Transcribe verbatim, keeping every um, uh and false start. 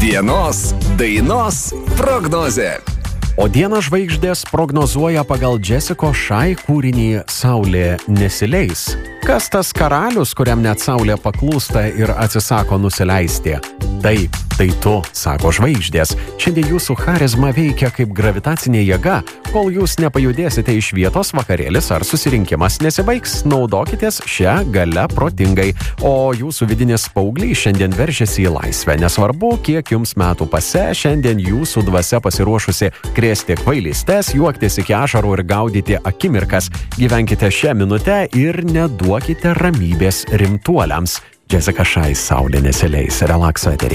Dienos dainos prognozė. O dieną žvaigždės prognozuoja pagal Jessica Shy kūrinį Saulė nesileis. Kas tas karalius, kuriam net Saulė paklūsta ir atsisako nusileisti? Taip, tai tu, sako žvaigždės. Šiandien jūsų charizma veikia kaip gravitacinė jėga. Kol jūs nepajudėsite iš vietos, vakarėlis ar susirinkimas nesibaigs. Naudokitės šią galią protingai. O jūsų vidinis paauglys šiandien veržiasi į laisvę. Nesvarbu, kiek jums metų pase, šiandien jūsų dvasia pasiruošusi krėsti kvailystes, juoktis iki ašarų ir gaudyti akimirkas. Gyvenkite šią minutę ir neduokite ramybės rimtuoliams. Jessica Shy, Saulė nesileis, relakso eterį.